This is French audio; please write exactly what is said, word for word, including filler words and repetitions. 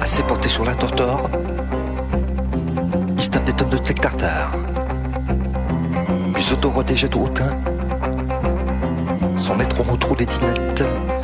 Assez porté sur la tortor, il se tape des tonnes de steak tartare. Puis s'auto-rodégeait au hautain, sans mettre au mot trop des dinettes.